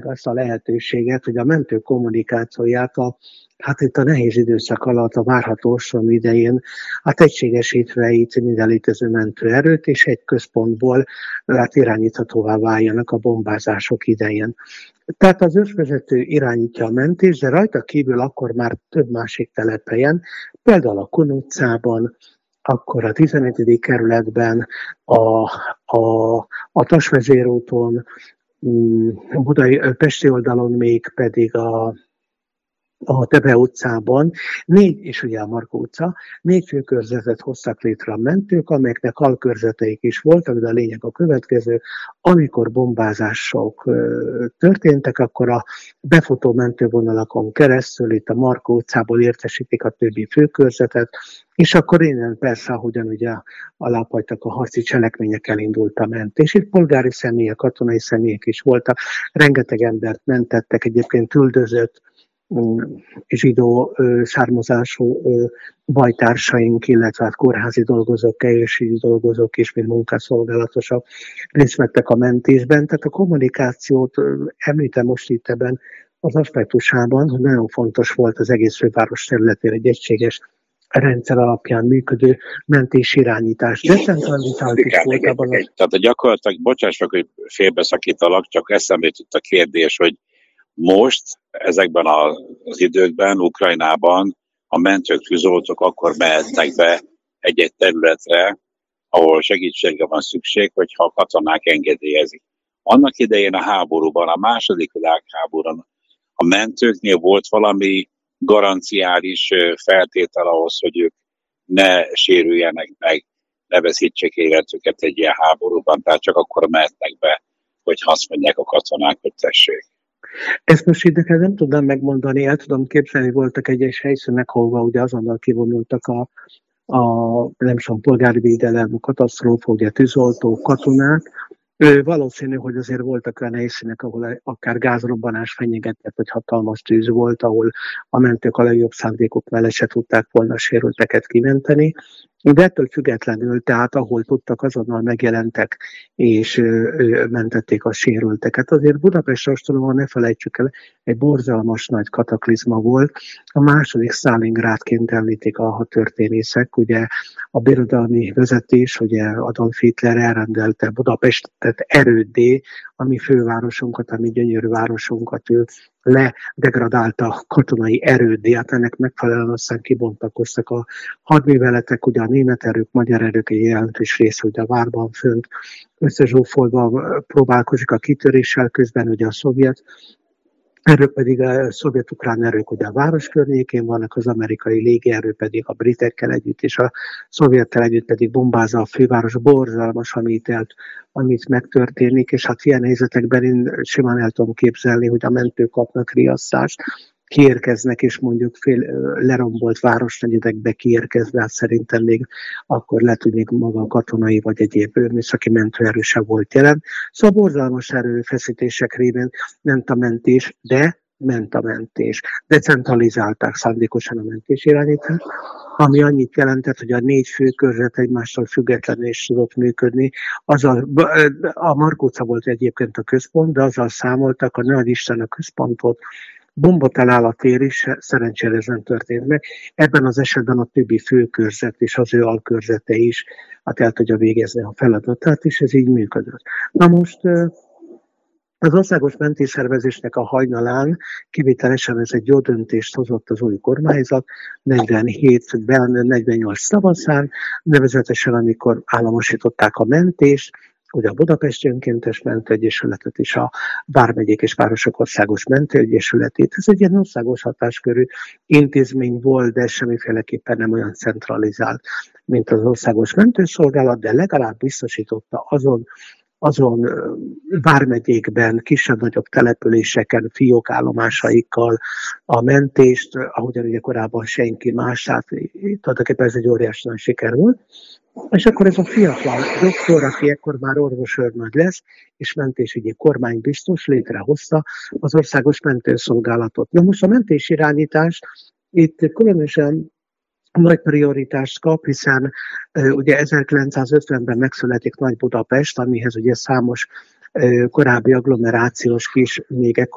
azt a lehetőséget, hogy a mentő kommunikációját itt a nehéz időszak alatt, a várható ostrom idején, egységesítve itt minden létező mentőerőt, és egy központból irányíthatóvá váljanak a bombázások idején. Tehát az ősvezető irányítja a mentést, de rajta kívül akkor már több másik telephelyen, például a Kun utcában, akkor a 11. kerületben, a Tasvezérúton, Pesti oldalon még pedig a Tebe utcában, és ugye a Markó utca, 4 főkörzetet hoztak létre a mentők, amelyeknek alkörzeteik is voltak, de a lényeg a következő: amikor bombázások történtek, akkor a befutó mentővonalakon keresztül itt a Markó utcából értesítik a többi főkörzetet, és akkor innen persze, ahogyan ugye alábbhagytak a harci cselekmények, elindult a mentés. Itt polgári személyek, katonai személyek is voltak, rengeteg embert mentettek, egyébként üldözött zsidó származású bajtársaink, illetve kórházi dolgozók, egészségügyi dolgozók is, mint munkászolgálatosok részt vettek a mentésben. Tehát a kommunikációt említem most itt ebben az aspektusában, hogy nagyon fontos volt az egész főváros területén egy egységes rendszer alapján működő mentési irányítás. Decentralizált is volt abban. Tehát gyakorlatilag, bocsáss meg, hogy félbeszakítalak, csak eszembe jutott a kérdés, hogy most, ezekben az időkben, Ukrajnában a mentők, tűzoltók akkor mehetnek be egy-egy területre, ahol segítségre van szükség, hogyha a katonák engedélyezik. Annak idején a háborúban, a második világháborúban a mentőknél volt valami garanciális feltétel ahhoz, hogy ők ne sérüljenek meg, ne veszítsék életüket egy ilyen háborúban, tehát csak akkor mehetnek be, hogy azt mondják a katonák, hogy tessék. Ezt most ide nem tudnám megmondani, el tudom képzelni, voltak egyes helyszínek, ahol ugye azonnal kivonultak a nem tudom, polgári védelem, katasztrófa, ugye tűzoltók, katonák. Valószínű, hogy azért voltak olyan helyszínek, ahol akár gázrobbanás fenyegetett, vagy hatalmas tűz volt, ahol a mentők a legjobb szándékok mellett se tudták volna sérülteket kimenteni. De ettől függetlenül, tehát ahol tudtak, azonnal megjelentek, és mentették a sérülteket. Azért Budapest ostrom, ne felejtsük el, egy borzalmas nagy kataklizma volt. A második Stalingrádként említik a történészek, ugye a birodalmi vezetés, ugye Adolf Hitler elrendelte Budapestet erőddé, a mi fővárosunkat, a mi gyönyörű városunkat ő ledegradálta katonai erőddé, hát ennek megfelelően aztán kibontakoztak a hadműveletek, ugye a német erők, magyar erők egy jelentős része, ugye a várban fönt összezsúfolva próbálkozik a kitöréssel, közben ugye a szovjet erők pedig a szovjet-ukrán erők ugye a város környékén vannak, az amerikai légierő pedig a britekkel együtt, és a szovjettel együtt pedig bombázza a főváros. Borzalmas, amit megtörténik, és hát ilyen helyzetekben én simán el tudom képzelni, hogy a mentők kapnak riasztást, kiérkeznek, és mondjuk lerombolt városnegyedekbe kiérkezve, hát szerintem még akkor lehet, hogy még maga a katonai vagy egyéb műszaki mentőerő sem volt jelen. Szóval borzalmas erőfeszítések révén ment a mentés, de ment a mentés. Decentralizálták szándékosan a mentés irányítást, ami annyit jelentett, hogy a 4 főkörzet egymástól függetlenül is tudott működni. A Markó utca volt egyébként a központ, de azzal számoltak, a Nagy Isten a központot, bombatalál a tér is, szerencsére ez nem történt meg. Ebben az esetben a többi főkörzet és az ő alkörzete is el tudja végezni a feladatát, és ez így működött. Na most az országos mentésszervezésnek a hajnalán kivételesen ez egy jó döntést hozott az új kormányzat 47-ben, 48 tavaszán, nevezetesen amikor államosították a mentést, ugye a Budapesti Önkéntes Mentőegyesületet és a Vármegyék és Városok Országos Mentőegyesületét. Ez egy ilyen országos hatáskörű intézmény volt, de semmiféleképpen nem olyan centralizált, mint az Országos Mentőszolgálat, de legalább biztosította azon vármegyékben, kisebb-nagyobb településeken, fiók állomásaikkal a mentést, ahogyan ugye korábban senki más, tehát tulajdonképpen ez egy óriási nagy siker volt. És akkor ez a fiatal doktor, aki ekkor már orvosőrnagy lesz, és mentésügyi kormánybiztos létrehozta az Országos Mentőszolgálatot. Na most a mentésirányítás itt különösen nagy prioritást kap, hiszen ugye 1950-ben megszületik Nagy Budapest, amihez ugye számos korábbi agglomerációs kis, még